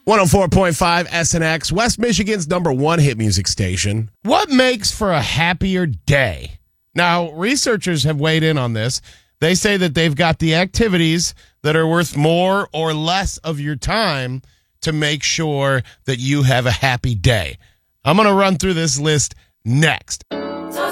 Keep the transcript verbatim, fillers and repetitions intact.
one oh four point five S N X, West Michigan's number one hit music station. What makes for a happier day? Now, researchers have weighed in on this. They say that they've got the activities that are worth more or less of your time to make sure that you have a happy day. I'm going to run through this list next.